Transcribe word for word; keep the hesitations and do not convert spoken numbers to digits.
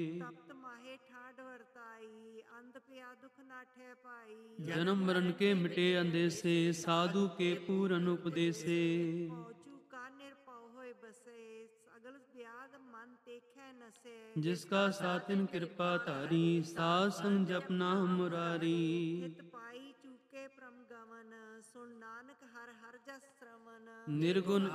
ਤਪਤ ਮਾਹੇ ਠਾਡ ਵਰਤਾਈ, ਅੰਧ ਪਿਆ ਦੁਖ ਨਾਠੇ ਪਾਈ। ਜਨਮ ਮਰਨ ਕੇ ਮਿਟੇ ਅੰਦੇਸੇ, ਸਾਧੂ ਕੇ ਪੂਰਨ ਉਪਦੇਸੇ। ਪਹੁੰਚੂ ਕਾ ਨਿਰਭਉ ਹੋਏ ਬਸੇ, ਸਗਲ ਵਿਆਗ ਮਨ ਦੇਖੈ ਨਸੇ। ਜਿਸ ਕਾ ਸਾਤਿਨ ਕਿਰਪਾ ਧਾਰੀ, ਸਾਧ ਸੰਗ ਜਪਨਾ ਮੁਰਾਰੀ। ਹਿਤ ਪਾਈ ਚੂਕੇ ਪ੍ਰਮ ਗਮਨ, ਸੁਣ ਨਾਨਕ ਹਰ ਹਰ ਜਸ ਸ਼ਰਵਨ। ਨਿਰਗੁਣ